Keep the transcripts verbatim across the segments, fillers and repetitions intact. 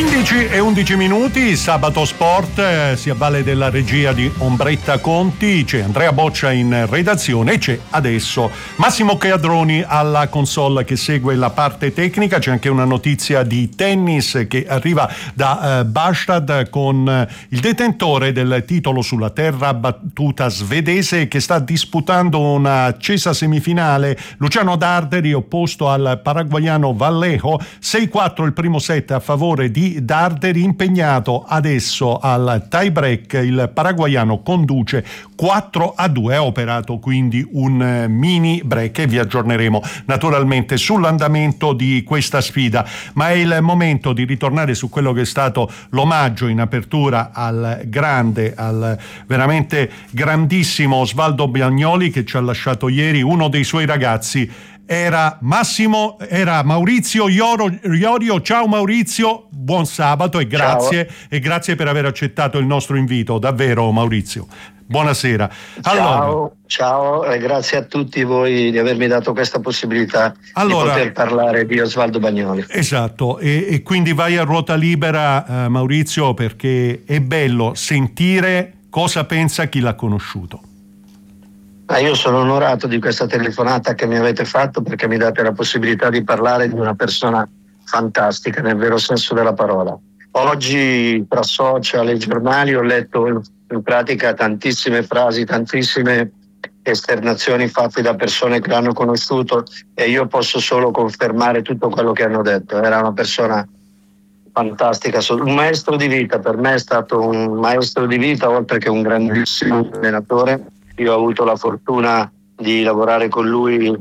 quindici e undici minuti, Sabato Sport eh, si avvale della regia di Ombretta Conti, c'è Andrea Boccia in redazione e c'è adesso Massimo Cadroni alla console che segue la parte tecnica. C'è anche una notizia di tennis che arriva da eh, Bastad con eh, il detentore del titolo sulla terra battuta svedese che sta disputando un'accesa semifinale, Luciano Darderi opposto al paraguaiano Vallejo. sei quattro il primo set a favore di Darderi, impegnato adesso al tie break. Il paraguaiano conduce quattro a due, ha operato quindi un mini break e vi aggiorneremo naturalmente sull'andamento di questa sfida. Ma è il momento di ritornare su quello che è stato l'omaggio in apertura al grande, al veramente grandissimo Osvaldo Bagnoli, che ci ha lasciato ieri. Uno dei suoi ragazzi era Massimo, era Maurizio Iorio. Iorio. Ciao Maurizio, buon sabato e grazie. Ciao. E grazie per aver accettato il nostro invito, davvero Maurizio. Buonasera. Allora, ciao, ciao e grazie a tutti voi di avermi dato questa possibilità allora, di poter parlare di Osvaldo Bagnoli. Esatto, e, e quindi vai a ruota libera, eh, Maurizio, perché è bello sentire cosa pensa chi l'ha conosciuto. Ah, io sono onorato di questa telefonata che mi avete fatto, perché mi date la possibilità di parlare di una persona fantastica nel vero senso della parola. Oggi tra social e giornali ho letto in, in pratica tantissime frasi, tantissime esternazioni fatte da persone che l'hanno conosciuto, e io posso solo confermare tutto quello che hanno detto. Era una persona fantastica, un maestro di vita. Per me è stato un maestro di vita, oltre che un grandissimo allenatore. Io ho avuto la fortuna di lavorare con lui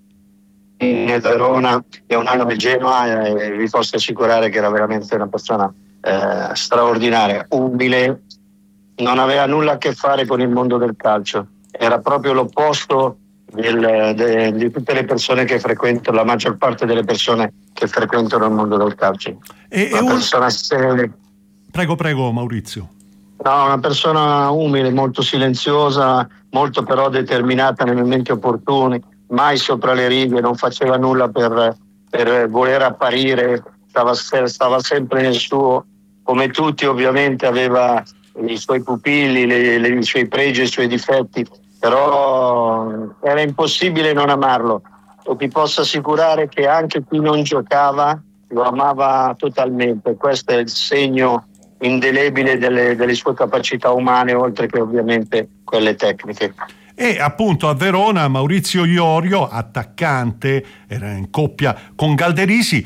nel Verona e un anno a Genoa, e vi posso assicurare che era veramente una persona eh, straordinaria, umile, non aveva nulla a che fare con il mondo del calcio, era proprio l'opposto del, de, di tutte le persone che frequentano, la maggior parte delle persone che frequentano il mondo del calcio. E, una e un... persona seria. Prego, prego Maurizio. No, una persona umile, molto silenziosa, molto però determinata nei momenti opportuni, mai sopra le righe, non faceva nulla per, per voler apparire, stava, stava sempre nel suo, come tutti ovviamente aveva i suoi pupilli, le, le, i suoi pregi e i suoi difetti, però era impossibile non amarlo. E ti posso assicurare che anche chi non giocava lo amava totalmente. Questo è il segno indelebile delle, delle sue capacità umane, oltre che ovviamente quelle tecniche. E appunto a Verona Maurizio Iorio, attaccante, era in coppia con Galderisi,